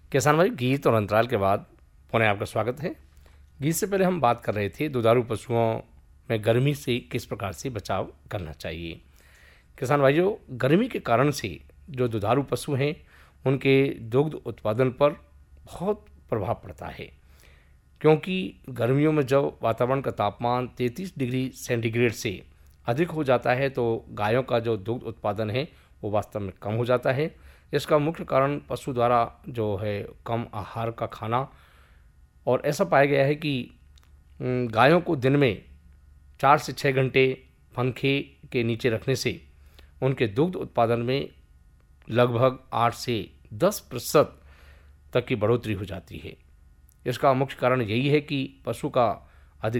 किसान भाई, गीत और अंतराल के बाद पुनः आपका स्वागत है। गीत से पहले हम बात कर रहे थे दुधारू पशुओं में गर्मी से किस प्रकार से बचाव करना चाहिए। किसान भाइयों, गर्मी के कारण से जो दुधारू पशु हैं उनके दुग्ध उत्पादन पर बहुत प्रभाव पड़ता है, क्योंकि गर्मियों में जब वातावरण का तापमान 33 डिग्री सेंटीग्रेड से अधिक हो जाता है तो गायों का जो दुग्ध उत्पादन है वो वास्तव में कम हो जाता है। इसका मुख्य कारण पशु द्वारा जो है कम आहार का खाना, और ऐसा पाया गया है कि गायों को दिन में 4 से 6 घंटे पंखे के नीचे रखने से उनके दुग्ध उत्पादन में लगभग 8 से 10% तक की बढ़ोतरी हो जाती है। इसका मुख्य कारण यही है कि पशु का